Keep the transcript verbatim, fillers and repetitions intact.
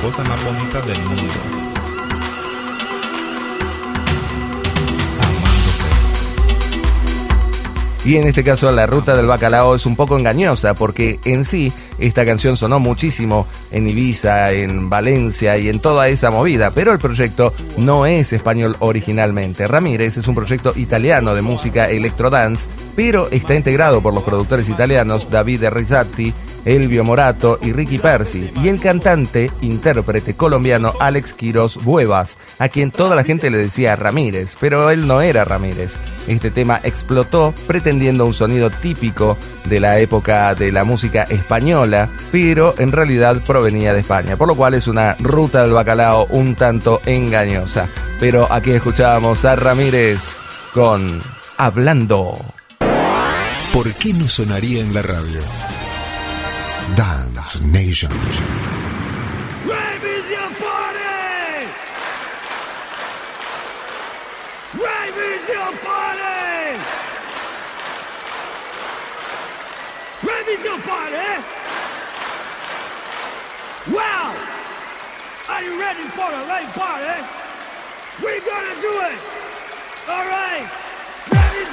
cosa más bonita del mundo. Y en este caso la ruta del bacalao es un poco engañosa porque en sí esta canción sonó muchísimo en Ibiza, en Valencia y en toda esa movida, pero el proyecto no es español originalmente. Ramírez es un proyecto italiano de música electrodance, pero está integrado por los productores italianos David Rizzati, Elvio Morato y Ricky Percy, y el cantante, intérprete colombiano Alex Quiroz Buevas, a quien toda la gente le decía Ramírez, pero él no era Ramírez. Este tema explotó pretendiendo un sonido típico de la época de la música española, pero en realidad provenía de España, por lo cual es una ruta del bacalao un tanto engañosa. Pero aquí escuchábamos a Ramírez con Hablando. ¿Por qué no sonaría en la radio? Dance Nation. Rave is your party! Rave is your party! Rave is your party! Wow! Are you ready for a rave party? We're gonna do it! All right!